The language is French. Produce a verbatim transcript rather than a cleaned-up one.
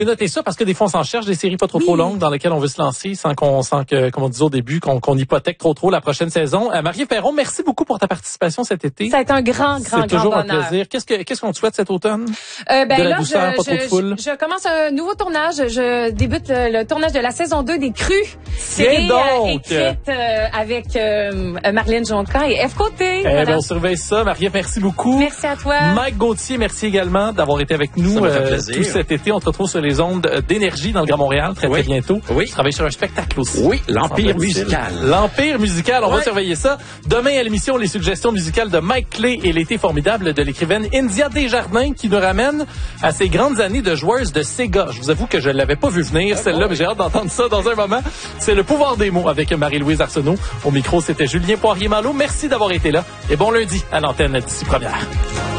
Notez ça parce que des fois on s'en cherche des séries pas trop Oui. trop longues dans lesquelles on veut se lancer sans qu'on sans que, comme on disait au début, qu'on, qu'on hypothèque trop trop la prochaine saison. Euh, Marie Perron, merci beaucoup pour ta participation cet été. Ça a été un grand, grand, grand C'est toujours un bonheur. plaisir. Qu'est-ce que qu'est-ce qu'on te souhaite cet automne? Euh, ben de la là, douceur, je, pas trop de je, foule. je, je commence un nouveau tournage. Je débute le, le tournage de la saison deux des Crues. Série donc! euh, écrite euh, avec euh, Marlène Jonca et F Côté. Eh Voilà. ben, on surveille ça. Marie-Ève, merci beaucoup. Merci à toi. Mike Gauthier, merci également d'avoir été avec nous Ça m'a fait euh, plaisir. tout cet été. On te retrouve sur les ondes d'Énergie dans le Grand Montréal très, Oui. très bientôt. Oui. Tu travailles sur un spectacle aussi. Oui, l'Empire Semble-t-il. musical. L'Empire musical. On va Ouais. surveiller ça. Demain à l'émission, les suggestions musicales de Mike Clay et l'été formidable de l'écrivaine India Desjardins qui nous ramène à ses grandes années de joueuse de Sega. Je vous avoue que je l'avais pas vu venir, celle-là, mais j'ai hâte d'entendre ça dans un moment. C'est le pouvoir des mots avec Marie-Louise Arsenault. Au micro, c'était Julien Poirier-Malo. Merci d'avoir été là et bon lundi à l'antenne d'ici première.